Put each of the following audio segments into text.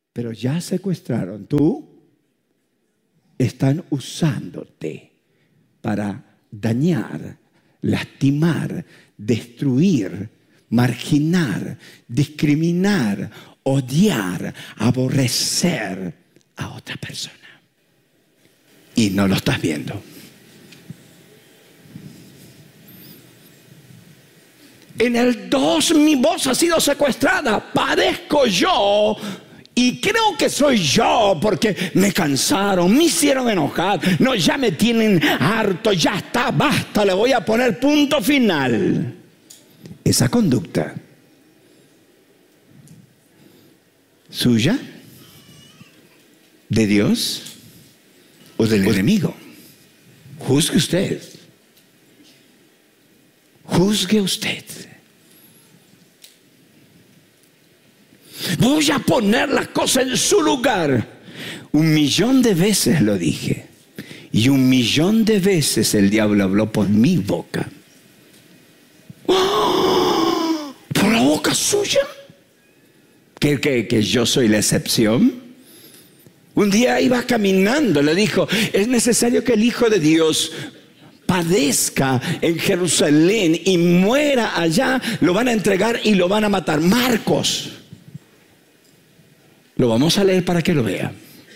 pero ya secuestraron. Tú están usándote para dañar, lastimar, destruir, marginar, discriminar, odiar, aborrecer a otra persona. Y no lo estás viendo. En el 2 mi voz ha sido secuestrada. Padezco yo. Y creo que soy yo porque me cansaron, me hicieron enojar. No, ya me tienen harto, ya está, basta, le voy a poner punto final. Esa conducta suya, de Dios o del enemigo. Juzgue usted. Juzgue usted. Voy a poner las cosas en su lugar. 1.000.000 de veces lo dije. Y 1.000.000 de veces el diablo habló por mi boca. ¡Oh! ¿Por la boca suya? ¿Que yo soy la excepción? Un día iba caminando, le dijo, es necesario que el Hijo de Dios padezca en Jerusalén y muera allá. Lo van a entregar y lo van a matar. Marcos. Lo vamos a leer para que lo vea.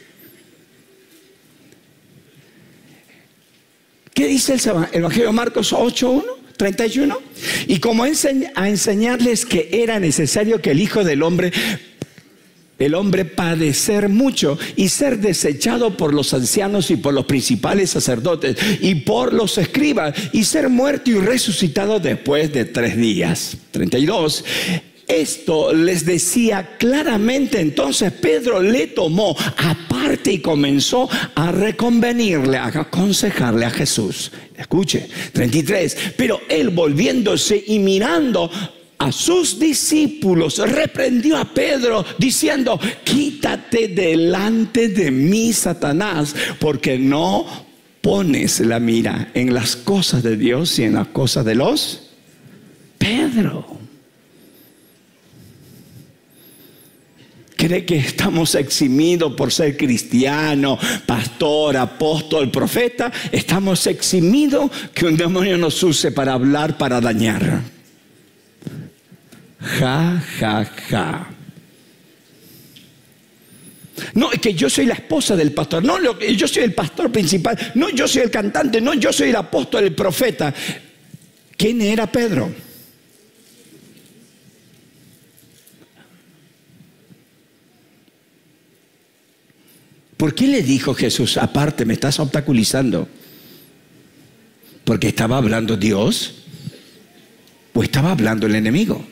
¿Qué dice el Evangelio de Marcos 8:1? 31. Y como a enseñarles que era necesario que el Hijo del Hombre, padecer mucho y ser desechado por los ancianos y por los principales sacerdotes y por los escribas y ser muerto y resucitado después de 3 días. 32. Esto les decía claramente. Entonces Pedro le tomó aparte y comenzó a reconvenirle, a aconsejarle a Jesús. Escuche, 33. Pero él, volviéndose y mirando a sus discípulos, reprendió a Pedro diciendo: quítate delante de mí, Satanás, porque no pones la mira en las cosas de Dios y en las cosas de los... Pedro, ¿cree que estamos eximidos por ser cristiano, pastor, apóstol, profeta? Estamos eximidos que un demonio nos use para hablar, para dañar. Ja, ja, ja. No, es que yo soy la esposa del pastor. No, yo soy el pastor principal. No, yo soy el cantante. No, yo soy el apóstol, el profeta. ¿Quién era Pedro? ¿Por qué le dijo Jesús, aparte, me estás obstaculizando? ¿Porque estaba hablando Dios o estaba hablando el enemigo?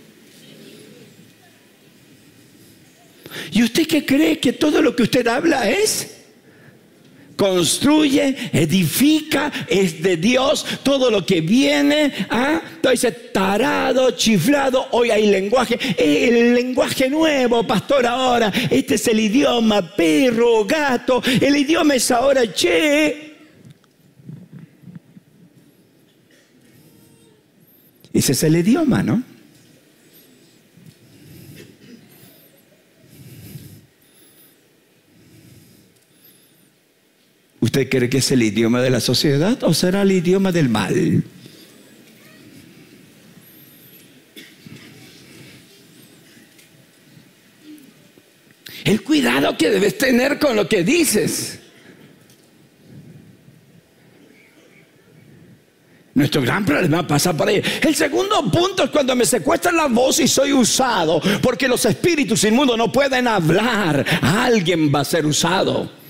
¿Y usted qué cree? ¿Que todo lo que usted habla es? Construye, edifica, es de Dios. Todo lo que viene, entonces tarado, chiflado. Hoy hay lenguaje, el lenguaje nuevo, pastor, ahora. Este es el idioma, perro, gato. El idioma es ahora, che. Ese es el idioma, ¿no? ¿Usted cree que es el idioma de la sociedad o será el idioma del mal? El cuidado que debes tener con lo que dices. Nuestro gran problema pasa por ahí. El segundo punto es cuando me secuestran la voz y soy usado, porque los espíritus inmundos no pueden hablar. Alguien va a ser usado.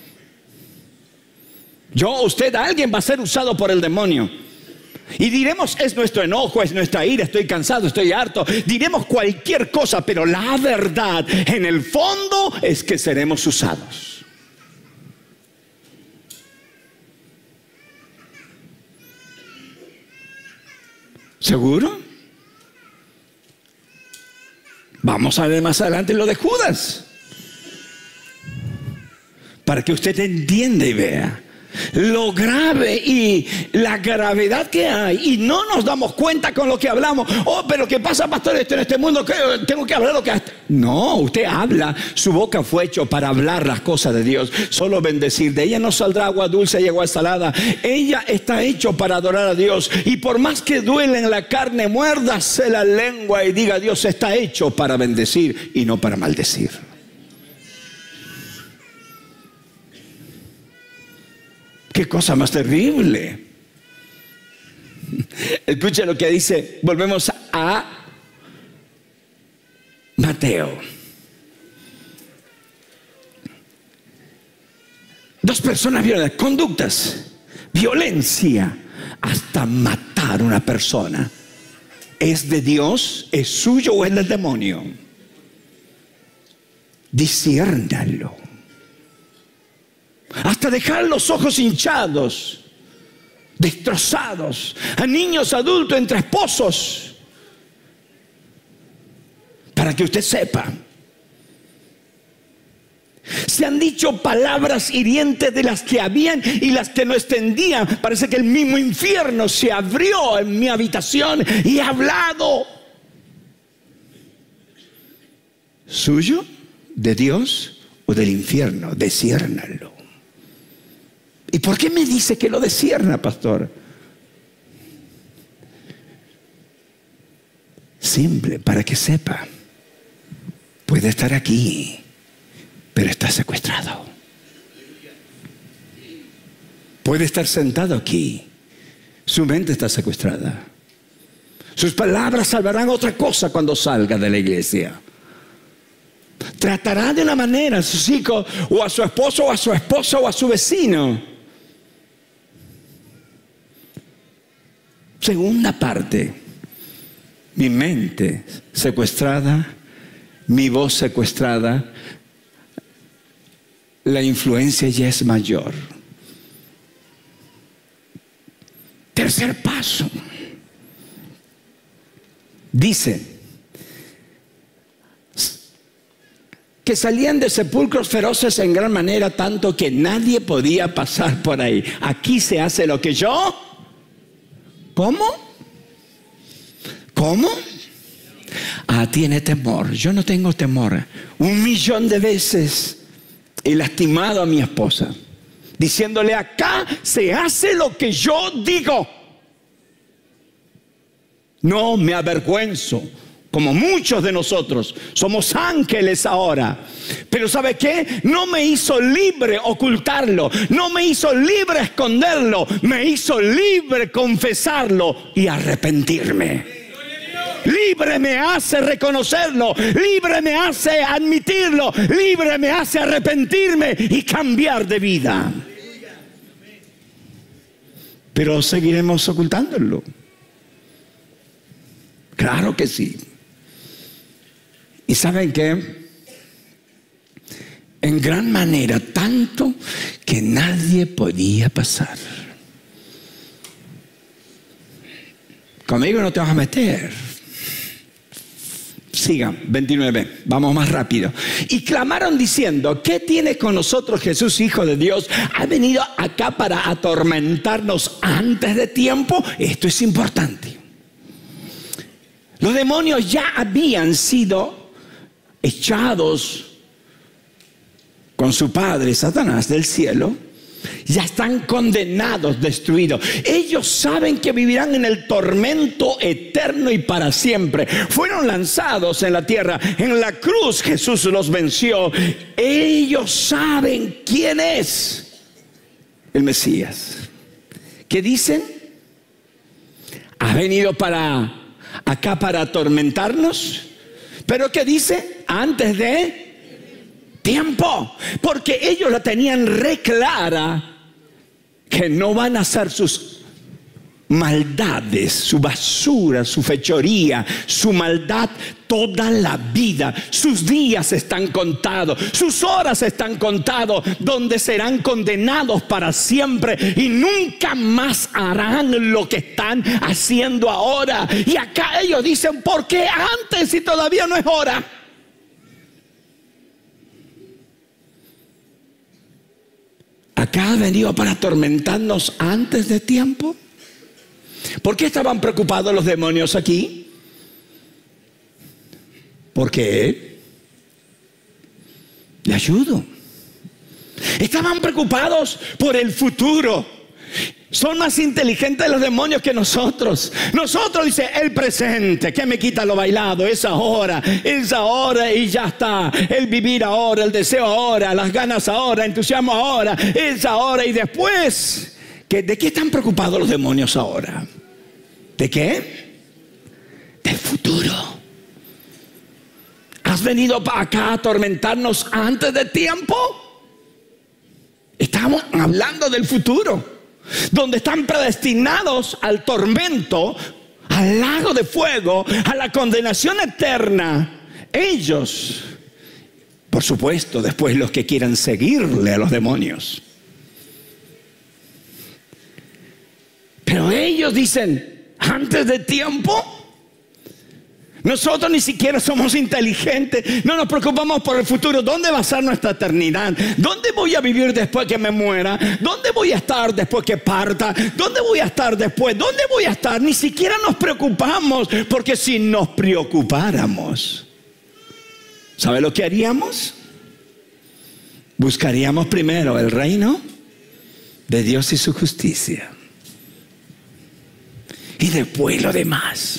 Yo, usted, alguien va a ser usado por el demonio. Y diremos, es nuestro enojo, es nuestra ira, estoy cansado, estoy harto. Diremos cualquier cosa, pero la verdad en el fondo es que seremos usados. ¿Seguro? Vamos a ver más adelante lo de Judas, para que usted entienda y vea. lo grave y la gravedad que hay, y no nos damos cuenta con lo que hablamos. Oh, pero ¿qué pasa, pastor, en este mundo? ¿Qué tengo que hablar lo que hasta... No, usted habla. Su boca fue hecho para hablar las cosas de Dios, solo bendecir. De ella no saldrá agua dulce y agua salada. Ella está hecho para adorar a Dios. Y por más que duele en la carne, muérdase la lengua y diga: Dios está hecho para bendecir y no para maldecir. ¡Qué cosa más terrible! Escuchen lo que dice. Volvemos a Mateo. Dos personas violentas, conductas, violencia, hasta matar a una persona. ¿Es de Dios? ¿Es suyo o es del demonio? Disciérnalo. Hasta dejar los ojos hinchados, destrozados, a niños, adultos, entre esposos, para que usted sepa. Se han dicho palabras hirientes de las que habían y las que no extendían. Parece que el mismo infierno se abrió en mi habitación y ha hablado. ¿Suyo? ¿De Dios o del infierno? Disciérnalo. ¿Y por qué me dice que lo discierna, pastor? Simple, para que sepa. Puede estar aquí, pero está secuestrado. Puede estar sentado aquí, su mente está secuestrada. Sus palabras salvarán otra cosa cuando salga de la iglesia. Tratará de una manera a sus hijos, o a su esposo, o a su esposa, o a su vecino. Segunda parte, mi mente secuestrada, mi voz secuestrada, la influencia ya es mayor. Tercer paso, dice que salían de sepulcros feroces en gran manera, tanto que nadie podía pasar por ahí. Aquí se hace lo que yo... ¿Cómo? ¿Cómo? Tiene temor. Yo no tengo temor. 1,000,000 de veces he lastimado a mi esposa, diciéndole: acá se hace lo que yo digo. No me avergüenzo, como muchos de nosotros. Somos ángeles ahora. Pero ¿sabe qué? No me hizo libre ocultarlo. No me hizo libre esconderlo. Me hizo libre confesarlo y arrepentirme. Libre me hace reconocerlo. Libre me hace admitirlo. Libre me hace arrepentirme y cambiar de vida. Pero seguiremos ocultándolo. Claro que sí. ¿Y saben qué? En gran manera, tanto que nadie podía pasar. Conmigo no te vas a meter. Sigan, 29, vamos más rápido. Y clamaron diciendo: ¿qué tiene con nosotros Jesús, Hijo de Dios? ¿Ha venido acá para atormentarnos antes de tiempo? Esto es importante. Los demonios ya habían sido echados con su padre Satanás del cielo. Ya están condenados, destruidos. Ellos saben que vivirán en el tormento eterno y para siempre. Fueron lanzados en la tierra. En la cruz Jesús los venció. Ellos saben quién es el Mesías. ¿Qué dicen? ¿Ha venido acá para atormentarnos? ¿Pero qué dice? Antes de tiempo, porque ellos la tenían re clara, que no van a hacer sus maldades, su basura, su fechoría, su maldad toda la vida. Sus días están contados, sus horas están contados, donde serán condenados para siempre y nunca más harán lo que están haciendo ahora. Y acá ellos dicen: ¿por qué antes si todavía no es hora? ¿acá has venido para atormentarnos antes de tiempo? ¿Por qué estaban preocupados los demonios aquí? Porque le ayudo. Estaban preocupados por el futuro. Son más inteligentes los demonios que nosotros. Nosotros, dice, el presente, que me quita lo bailado, es ahora y ya está. El vivir ahora, el deseo ahora, las ganas ahora, entusiasmo ahora, es ahora y después. ¿De qué están preocupados los demonios ahora? ¿De qué? Del futuro. ¿Has venido para acá a atormentarnos antes de tiempo? Estamos hablando del futuro, donde están predestinados al tormento, al lago de fuego, a la condenación eterna. Ellos, por supuesto, después los que quieran seguirle a los demonios. Pero ellos dicen, antes de tiempo. Nosotros ni siquiera somos inteligentes, no nos preocupamos por el futuro. ¿Dónde va a ser nuestra eternidad? ¿Dónde voy a vivir después que me muera? ¿Dónde voy a estar después que parta? ¿Dónde voy a estar después? ¿Dónde voy a estar? Ni siquiera nos preocupamos, porque si nos preocupáramos, ¿sabe lo que haríamos? Buscaríamos primero el reino de Dios y su justicia, y después lo demás.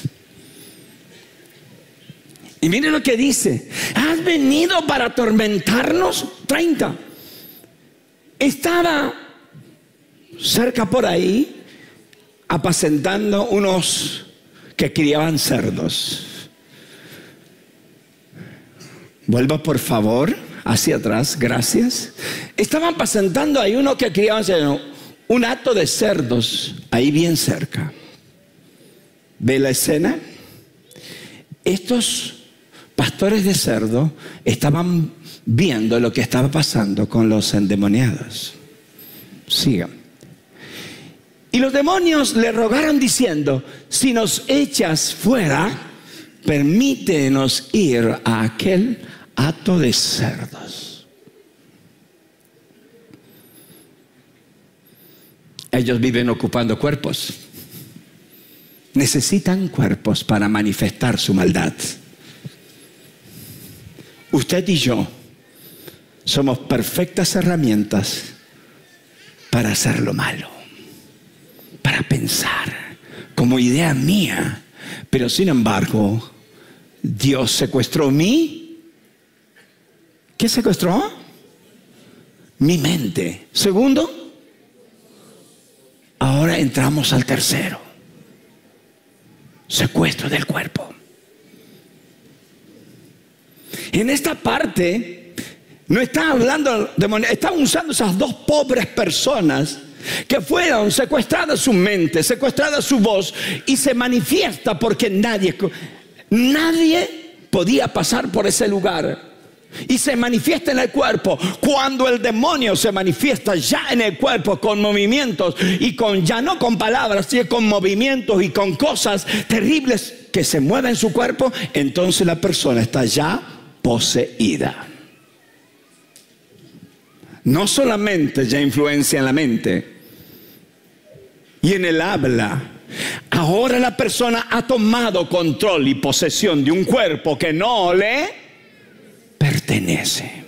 Y mire lo que dice: ¿has venido para atormentarnos? 30. Estaba cerca por ahí apacentando unos que criaban cerdos. Vuelva por favor hacia atrás, gracias. Estaban apacentando ahí uno que criaban cerdos, un hato de cerdos ahí bien cerca. ¿Ve la escena? Estos pastores de cerdo estaban viendo lo que estaba pasando con los endemoniados. Sigan. Y los demonios le rogaron diciendo: si nos echas fuera, permítenos ir a aquel hato de cerdos. Ellos viven ocupando cuerpos. Necesitan cuerpos para manifestar su maldad. Usted y yo somos perfectas herramientas para hacer lo malo, para pensar como idea mía. Pero sin embargo, Dios secuestró ¿qué secuestró? Mi mente. Segundo, ahora entramos al tercero: secuestro del cuerpo. En esta parte no está hablando de, está usando esas dos pobres personas que fueron secuestradas su mente, secuestrada su voz, y se manifiesta porque nadie podía pasar por ese lugar. Y se manifiesta en el cuerpo. Cuando el demonio se manifiesta ya en el cuerpo con movimientos y ya no con palabras, sino con movimientos y con cosas terribles que se mueven en su cuerpo, entonces la persona está ya poseída. No solamente ya influencia en la mente y en el habla. Ahora la persona ha tomado control y posesión de un cuerpo que no le pertenece.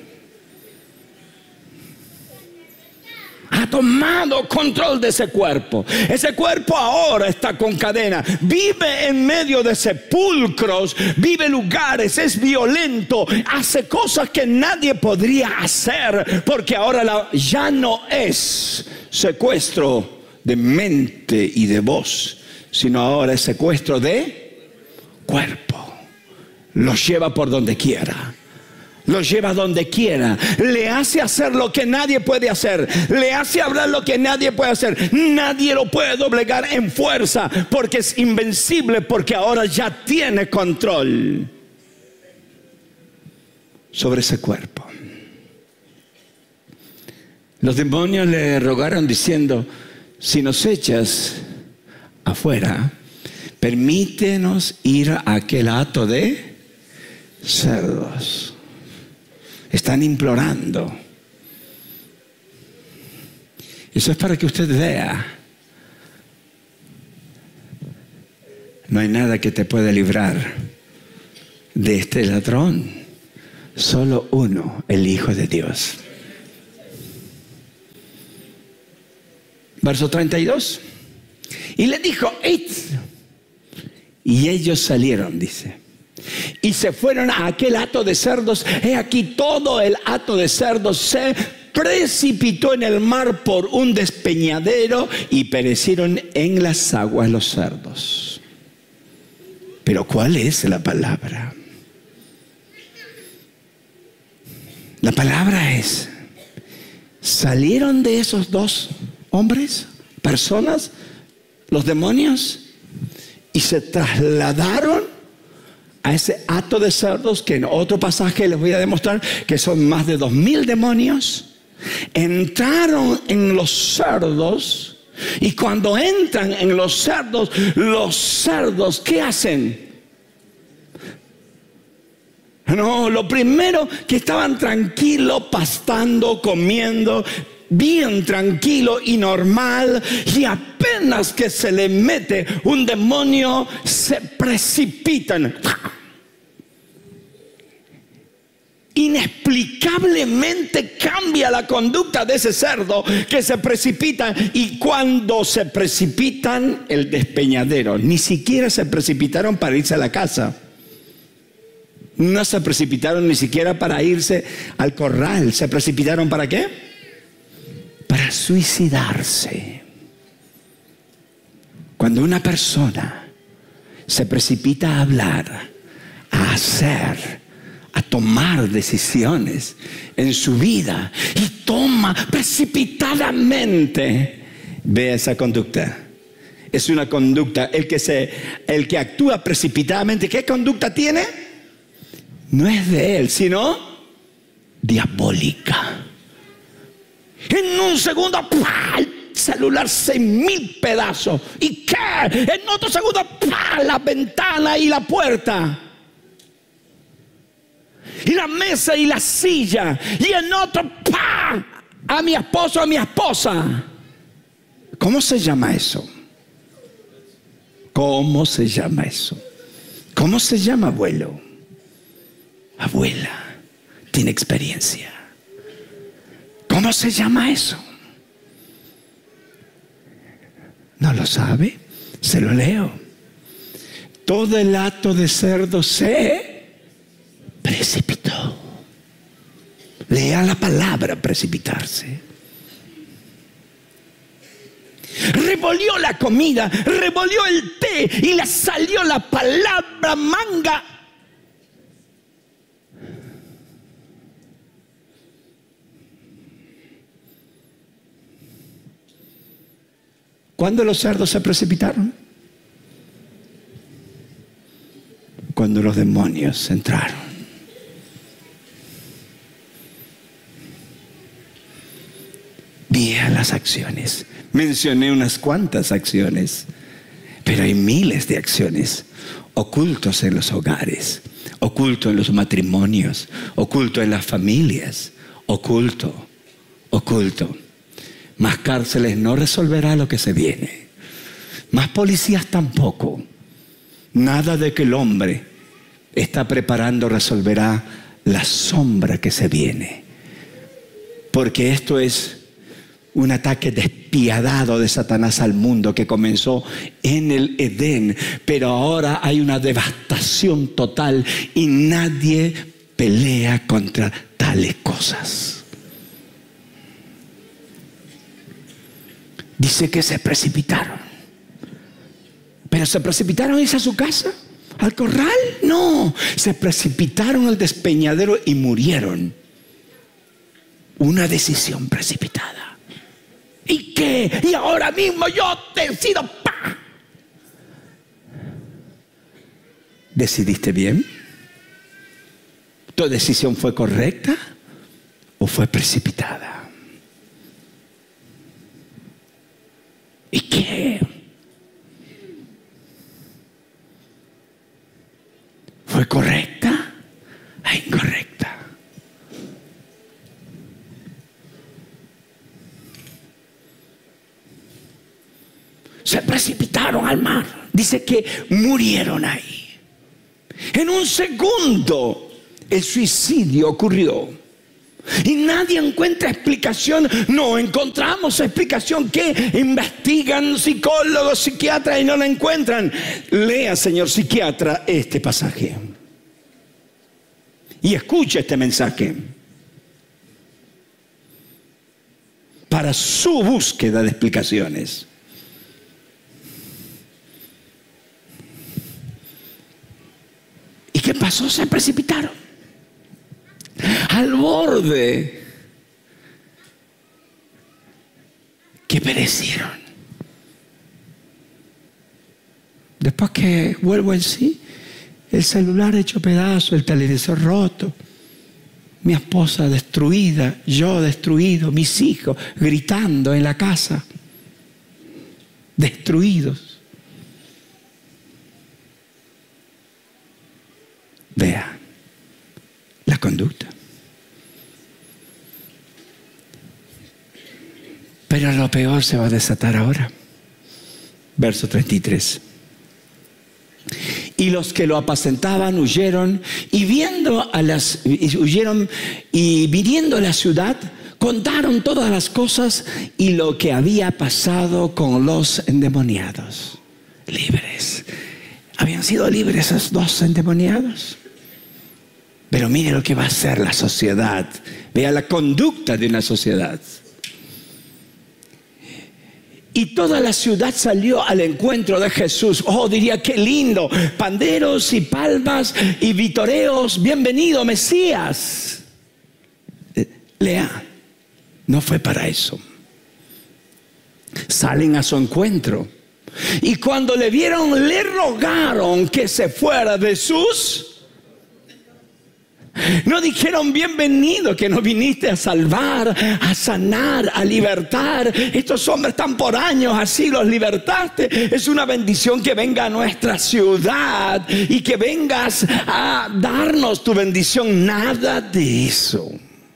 Ha tomado control de ese cuerpo. Ese cuerpo ahora está con cadena. Vive en medio de sepulcros. Vive lugares. Es violento. Hace cosas que nadie podría hacer. Porque ahora ya no es secuestro de mente y de voz, sino ahora es secuestro de cuerpo. Los lleva por donde quiera. Lo lleva donde quiera. Le hace hacer lo que nadie puede hacer. Le hace hablar lo que nadie puede hacer. Nadie lo puede doblegar en fuerza, porque es invencible, porque ahora ya tiene control sobre ese cuerpo. Los demonios le rogaron diciendo: si nos echas afuera, permítenos ir a aquel hato de cerdos. Están implorando. Eso es para que usted vea. No hay nada que te pueda librar de este ladrón. Solo uno, el Hijo de Dios. Verso 32. Y le dijo, id. Y ellos salieron, dice. Y se fueron a aquel hato de cerdos. He aquí todo el hato de cerdos se precipitó en el mar por un despeñadero y perecieron en las aguas los cerdos. Pero ¿cuál es la palabra? La palabra es, salieron de esos dos hombres, personas, los demonios, y se trasladaron a ese hato de cerdos, que en otro pasaje les voy a demostrar que son más de 2000 demonios. Entraron en los cerdos, y cuando entran en los cerdos, ¿qué hacen? No, lo primero que estaban tranquilos, pastando, comiendo, bien tranquilo y normal, y apenas que se le mete un demonio, se precipitan. Inexplicablemente cambia la conducta de ese cerdo, que se precipita, y cuando se precipitan, el despeñadero, ni siquiera se precipitaron para irse a la casa. No se precipitaron ni siquiera para irse al corral. ¿Se precipitaron para qué? Para suicidarse. Cuando una persona se precipita a hablar, a hacer, a tomar decisiones en su vida y toma precipitadamente, ve esa conducta. Es una conducta, el que actúa precipitadamente, ¿qué conducta tiene? No es de él, sino diabólica. En un segundo, ¡pah!, el celular 6,000 pedazos. ¿Y qué? En otro segundo, ¡pah!, la ventana y la puerta. Y la mesa y la silla. Y en otro, ¡pah!, a mi esposo, a mi esposa. ¿Cómo se llama eso? ¿Cómo se llama eso? ¿Cómo se llama, abuelo? Abuela, tiene experiencia. ¿Cómo se llama eso? ¿No lo sabe? Se lo leo. Todo el hato de cerdo se precipitó. Lea la palabra precipitarse. Revolvió la comida, revolvió el té y le salió la palabra manga. ¿Cuándo los cerdos se precipitaron? Cuando los demonios entraron. Vi las acciones. Mencioné unas cuantas acciones, pero hay miles de acciones ocultos en los hogares, oculto en los matrimonios, oculto en las familias, oculto. Más cárceles no resolverá lo que se viene. Más policías tampoco. Nada de que el hombre está preparando resolverá la sombra que se viene. Porque esto es un ataque despiadado de Satanás al mundo que comenzó en el Edén. Pero ahora hay una devastación total y nadie pelea contra tales cosas. Dice que se precipitaron. ¿Pero se precipitaron a irse a su casa? ¿Al corral? No. Se precipitaron al despeñadero y murieron. Una decisión precipitada. ¿Y qué? Y ahora mismo yo decido. ¡Pah! ¿Decidiste bien? ¿Tu decisión fue correcta o fue precipitada? ¿Y qué? ¿Fue correcta o incorrecta? se precipitaron al mar. Dice que murieron ahí. En un segundo el suicidio ocurrió. Y nadie encuentra explicación. No encontramos explicación. Que investigan psicólogos, psiquiatras y no la encuentran. Lea, señor psiquiatra, este pasaje y escuche este mensaje para su búsqueda de explicaciones. ¿Y qué pasó? Se precipitaron al borde, que perecieron. Después que vuelvo en sí, el celular hecho pedazo, el televisor roto, mi esposa destruida, yo destruido, mis hijos gritando en la casa, destruidos. Vea la conducta. Pero lo peor se va a desatar ahora. Verso 33. Y los que lo apacentaban huyeron y viniendo a la ciudad, contaron todas las cosas y lo que había pasado con los endemoniados. Libres. ¿Habían sido libres esos dos endemoniados? Pero mire lo que va a hacer la sociedad. Vea la conducta de una sociedad. Y toda la ciudad salió al encuentro de Jesús. Oh, diría, qué lindo. Panderos y palmas y vitoreos. Bienvenido, Mesías. Lea, no fue para eso. Salen a su encuentro. Y cuando le vieron, le rogaron que se fuera de sus... No dijeron bienvenido, que no viniste a salvar, a sanar, a libertar. Estos hombres están por años así, los libertaste. Es una bendición que venga a nuestra ciudad y que vengas a darnos tu bendición. Nada de eso.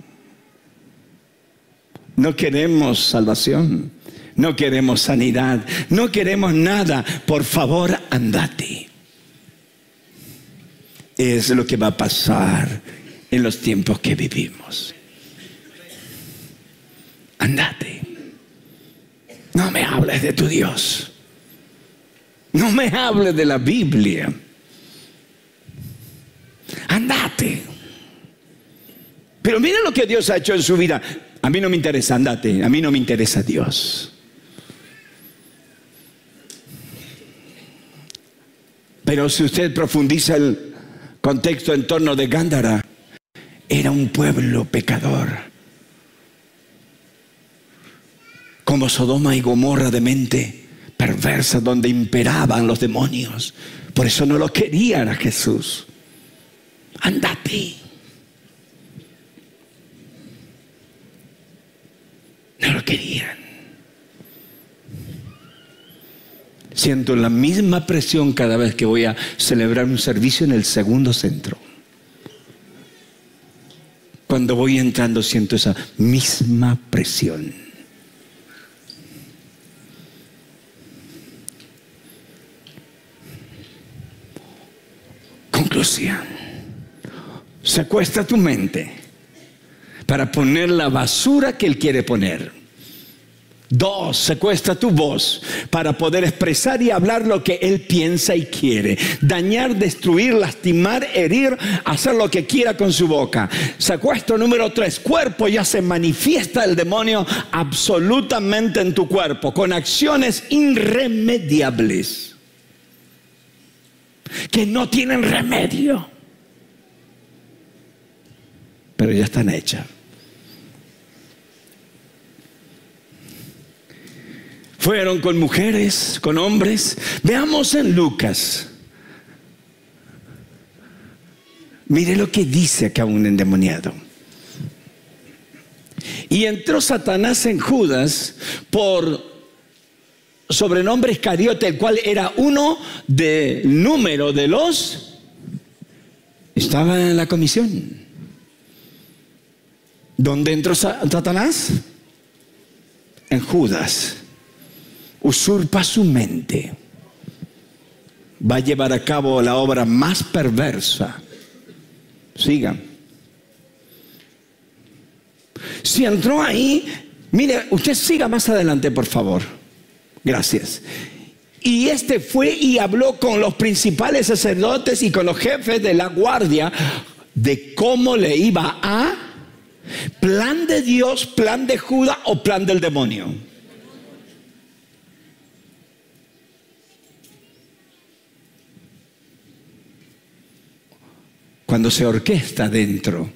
No queremos salvación, no queremos sanidad, no queremos nada. Por favor, andate. Es lo que va a pasar en los tiempos que vivimos. Andate. No me hables de tu Dios. No me hables de la Biblia. Andate. Pero mira lo que Dios ha hecho en su vida. A mí no me interesa, andate. A mí no me interesa Dios. Pero si usted profundiza el contexto en torno de Gándara, era un pueblo pecador, como Sodoma y Gomorra, de mente perversa, donde imperaban los demonios. Por eso no lo querían a Jesús. Andate. No lo querían. Siento la misma presión cada vez que voy a celebrar un servicio en el segundo centro. Cuando voy entrando siento esa misma presión. Conclusión. Secuestra tu mente para poner la basura que Él quiere poner. 2, secuestra tu voz para poder expresar y hablar lo que Él piensa y quiere. Dañar, destruir, lastimar, herir, hacer lo que quiera con su boca. Secuestro número 3, cuerpo. Ya se manifiesta el demonio absolutamente en tu cuerpo, con acciones irremediables que no tienen remedio, pero ya están hechas. Fueron con mujeres, con hombres. Veamos en Lucas. Mire lo que dice acá un endemoniado. Y entró Satanás en Judas por sobrenombre Iscariote, el cual era uno del número de los... Estaba en la comisión. ¿Dónde entró Satanás? En Judas. usurpa su mente, va a llevar a cabo la obra más perversa. Sigan. Si entró ahí, mire, usted siga más adelante, por favor. Gracias. Y este fue y habló con los principales sacerdotes y con los jefes de la guardia de cómo le iba a plan de Dios, plan de Judas o plan del demonio. Cuando se orquesta dentro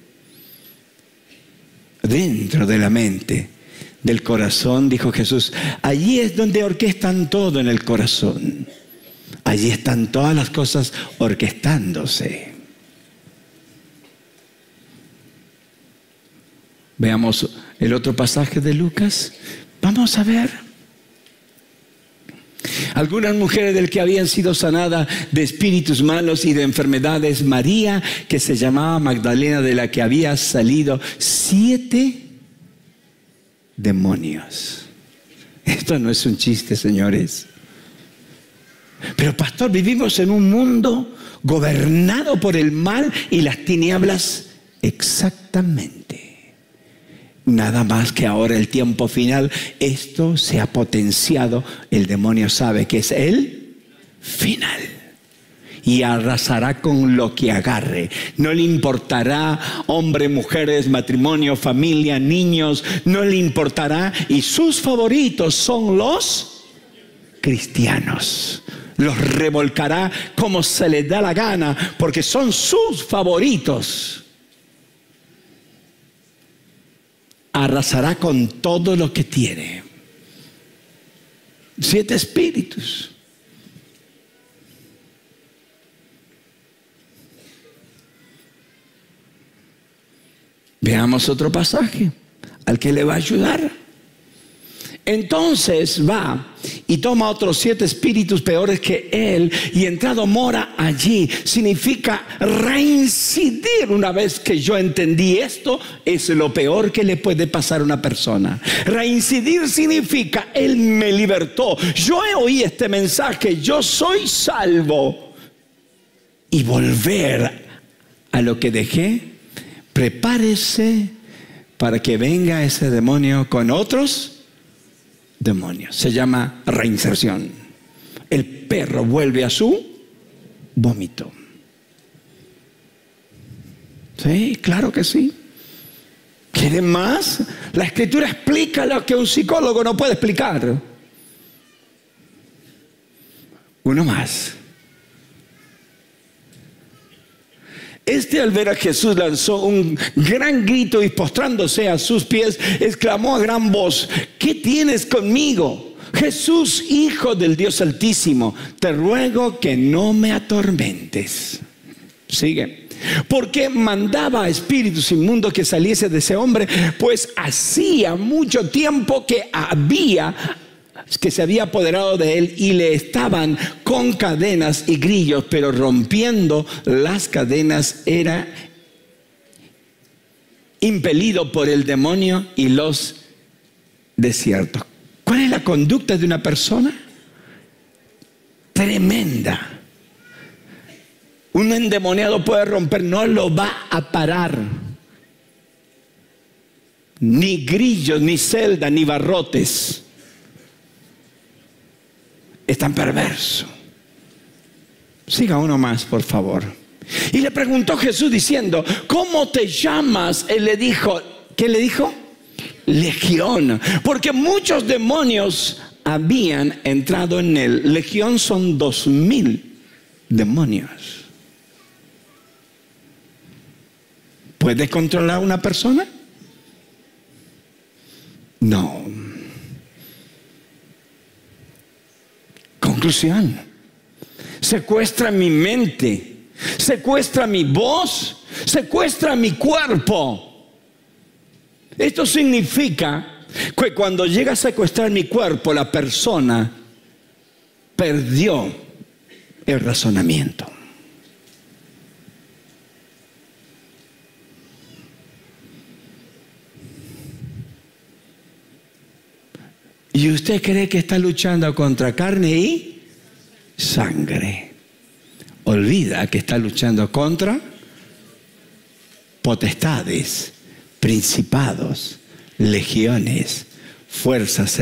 de la mente, del corazón, dijo Jesús, allí es donde orquestan todo en el corazón. Allí están todas las cosas orquestándose. Veamos el otro pasaje de Lucas. Vamos a ver. Algunas mujeres del que habían sido sanadas de espíritus malos y de enfermedades, María, que se llamaba Magdalena, de la que había salido 7 demonios. Esto no es un chiste, señores. Pero pastor, vivimos en un mundo gobernado por el mal y las tinieblas. Exactamente. Nada más que ahora el tiempo final, esto se ha potenciado. El demonio sabe que es el final y arrasará con lo que agarre. No le importará hombre, mujeres, matrimonio, familia, niños, no le importará. Y sus favoritos son los cristianos. Los revolcará como se les da la gana, porque son sus favoritos. Arrasará con todo lo que tiene. 7 espíritus. Veamos otro pasaje al que le va a ayudar. Entonces va y toma otros 7 espíritus peores que él, y entrado mora allí. Significa reincidir. Una vez que yo entendí esto, es lo peor que le puede pasar a una persona. Reincidir significa, él me libertó, yo oí este mensaje, yo soy salvo. Y volver a lo que dejé. Prepárese para que venga ese demonio con otros demonios. Se llama reinserción. El perro vuelve a su vómito. Sí, claro que sí. ¿Quieren más? La Escritura explica lo que un psicólogo no puede explicar. Uno más. Al ver a Jesús, lanzó un gran grito y postrándose a sus pies, exclamó a gran voz: ¿qué tienes conmigo, Jesús, Hijo del Dios Altísimo? Te ruego que no me atormentes. Sigue. Porque mandaba a espíritus inmundos que saliese de ese hombre, pues hacía mucho tiempo que se había apoderado de él, y le estaban con cadenas y grillos, pero rompiendo las cadenas era impelido por el demonio y los desiertos. ¿Cuál es la conducta de una persona? Tremenda. Un endemoniado puede romper, no lo va a parar. Ni grillos, ni celda, ni barrotes. Es tan perverso. Siga uno más, por favor. Y le preguntó Jesús diciendo: ¿cómo te llamas? Él le dijo, ¿qué le dijo? Legión, porque muchos demonios habían entrado en él. Legión son 2000 demonios. ¿Puede controlar a una persona? No. Conclusión: secuestra mi mente, secuestra mi voz, secuestra mi cuerpo. Esto significa que cuando llega a secuestrar mi cuerpo, la persona perdió el razonamiento. Y usted cree que está luchando contra carne y sangre. Olvida que está luchando contra potestades, principados, legiones, fuerzas